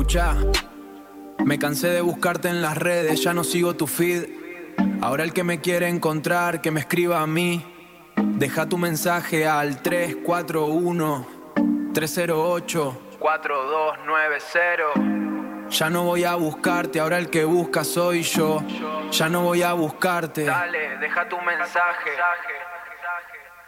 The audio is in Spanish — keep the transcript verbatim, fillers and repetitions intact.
Escucha, me cansé de buscarte en las redes, ya no sigo tu feed. Ahora el que me quiere encontrar, que me escriba a mí. Deja tu mensaje al tres cuatro uno, tres cero ocho, cuatro dos nueve cero. Ya no voy a buscarte, ahora el que busca soy yo. Ya no voy a buscarte. Dale, deja tu mensaje.